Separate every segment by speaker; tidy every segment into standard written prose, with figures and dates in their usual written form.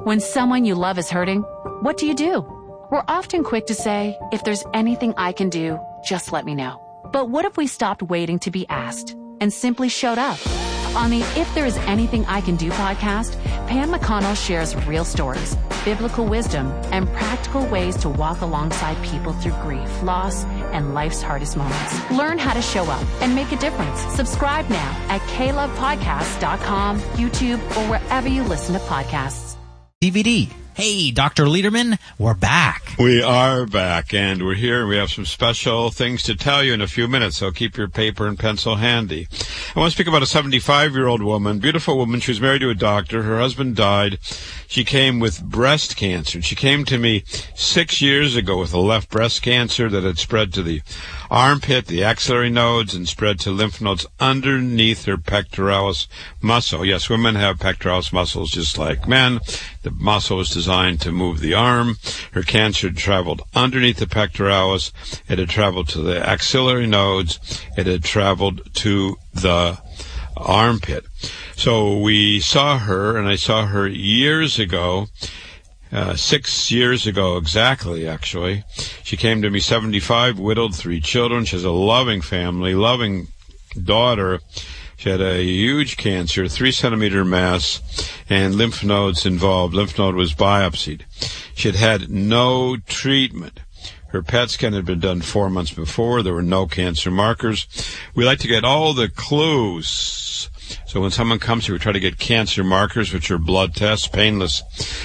Speaker 1: When someone you love is hurting, what do? We're often quick to say, if there's anything I can do, just let me know. But what if we stopped waiting to be asked and simply showed up? On the If There Is Anything I Can Do podcast, Pam McConnell shares real stories, biblical wisdom, and practical ways to walk alongside people through grief, loss, and life's hardest moments. Learn how to show up and make a difference. Subscribe now at KLovePodcasts.com, YouTube, or wherever you listen to podcasts.
Speaker 2: DVD. Hey, Dr. Lederman, we're back.
Speaker 3: We are back, and we're here. We have some special things to tell you in a few minutes, so keep your paper and pencil handy. I want to speak about a 75-year-old woman, beautiful woman. She was married to a doctor. Her husband died. She came with breast cancer. She came to me 6 years ago with a left breast cancer that had spread to the armpit, the axillary nodes, and spread to lymph nodes underneath her pectoralis muscle. Yes, women have pectoralis muscles just like men. The muscle was designed to move the arm. Her cancer had traveled underneath the pectoralis. It had traveled to the axillary nodes. It had traveled to the armpit. So we saw her, and I saw her years ago, 6 years ago exactly, actually. She came to me 75, widowed, 3 children. She has a loving family, loving daughter. She had a huge cancer, 3-centimeter mass, and lymph nodes involved. Lymph node was biopsied. She had had no treatment. Her PET scan had been done 4 months before. There were no cancer markers. We like to get all the clues. So when someone comes here, we try to get cancer markers, which are blood tests, painless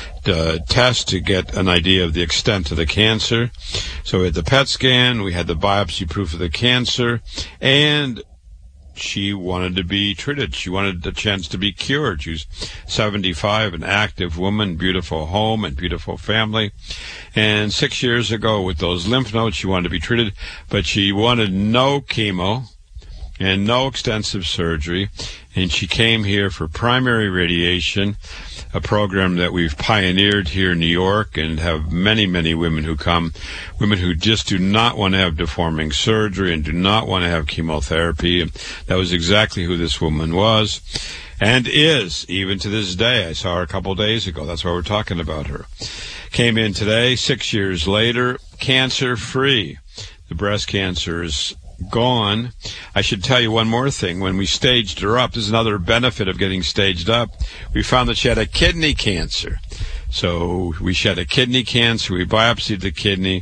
Speaker 3: tests to get an idea of the extent of the cancer. So we had the PET scan, we had the biopsy proof of the cancer, and she wanted to be treated. She wanted a chance to be cured. She was 75, an active woman, beautiful home and beautiful family. And 6 years ago with those lymph nodes, she wanted to be treated, but she wanted no chemo and no extensive surgery. And she came here for primary radiation, a program that we've pioneered here in New York and have many, many women who come, women who just do not want to have deforming surgery and do not want to have chemotherapy. And that was exactly who this woman was and is, even to this day. I saw her a couple days ago. That's why we're talking about her. Came in today, 6 years later, cancer-free. The breast cancer is gone. I should tell you one more thing. When we staged her up, there's another benefit of getting staged up. We found that she had a kidney cancer. So she had a kidney cancer. We biopsied the kidney.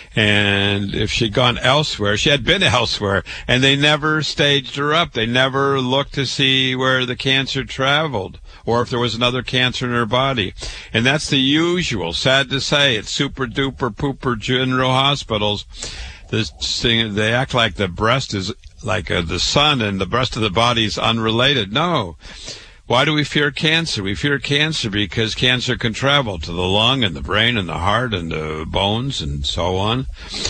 Speaker 3: And if she'd gone elsewhere, she had been elsewhere, and they never staged her up. They never looked to see where the cancer traveled or if there was another cancer in her body. And that's the usual. Sad to say, it's super-duper pooper general hospitals. This thing, they act like the breast is like the sun and the rest of the body is unrelated. No. Why do we fear cancer? We fear cancer because cancer can travel to the lung and the brain and the heart and the bones and so on.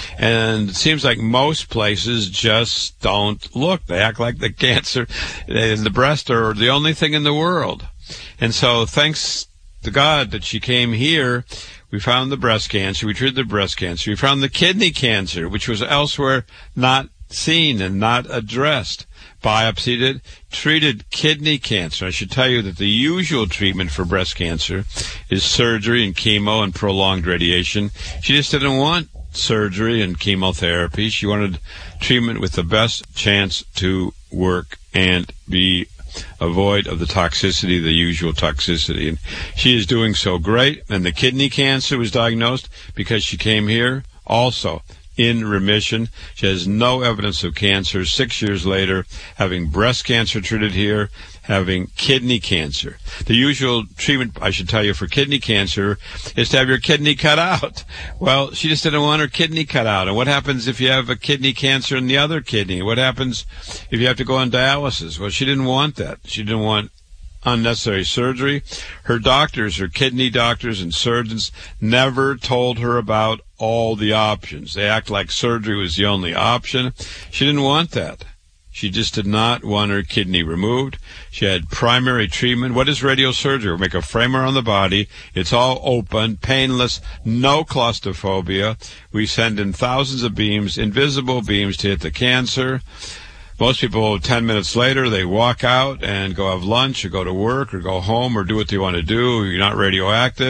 Speaker 3: And it seems like most places just don't look. They act like the cancer and the breast are the only thing in the world. And so thanks to God that she came here. We found the breast cancer. We treated the breast cancer. We found the kidney cancer, which was elsewhere not seen and not addressed. Biopsied it, treated kidney cancer. I should tell you that the usual treatment for breast cancer is surgery and chemo and prolonged radiation. She just didn't want surgery and chemotherapy. She wanted treatment with the best chance to work and be avoid of the toxicity, the usual toxicity. And she is doing so great. And the kidney cancer was diagnosed because she came here also in remission. She has no evidence of cancer 6 years later, having breast cancer treated here, having kidney cancer. The usual treatment, I should tell you, for kidney cancer is to have your kidney cut out. Well, she just didn't want her kidney cut out. And what happens if you have a kidney cancer in the other kidney? What happens if you have to go on dialysis? Well, she didn't want that. She didn't want unnecessary surgery. Her doctors, her kidney doctors and surgeons, never told her about all the options. They act like surgery was the only option. She didn't want that. She just did not want her kidney removed. She had primary treatment. What is radiosurgery? We make a frame around the body. It's all open, painless, no claustrophobia. We send in thousands of beams, invisible beams, to hit the cancer. Most people, 10 minutes later, they walk out and go have lunch or go to work or go home or do what they want to do. You're not radioactive.